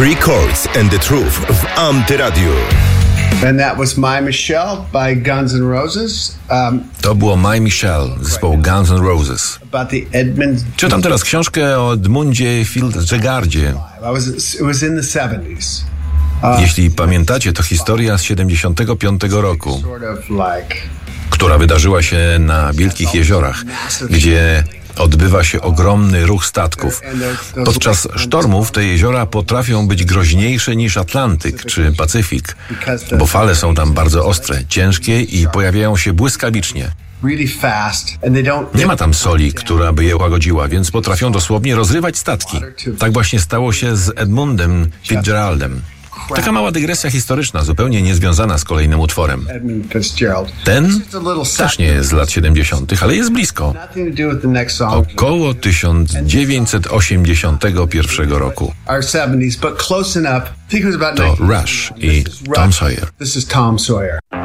Three Chords and the Truth w Antyradiu. And that was My Michelle by Guns N' Roses. To było My Michelle, zespołu Guns N' Roses. About the Edmund. Czytam teraz książkę o Edmundzie Fitzgeraldzie. It was in the 70s. Jeśli pamiętacie, to historia z 75 roku, Sort of like która wydarzyła się na Wielkich Jeziorach, gdzie odbywa się ogromny ruch statków. Podczas sztormów te jeziora potrafią być groźniejsze niż Atlantyk czy Pacyfik, bo fale są tam bardzo ostre, ciężkie i pojawiają się błyskawicznie. really fast, and they don't. Nie ma tam soli, która by je łagodziła, więc potrafią dosłownie rozrywać statki. Tak właśnie stało się z Edmundem Fitzgeraldem. Taka mała dygresja historyczna, zupełnie niezwiązana z kolejnym utworem. Edmund Fitzgerald. Ten też nie jest z lat 70., ale jest blisko. Nothing to do with the next song. Około 1981 roku. Our 70s, but close enough. I think it was about To 19. Rush i Tom Sawyer. This is Tom Sawyer.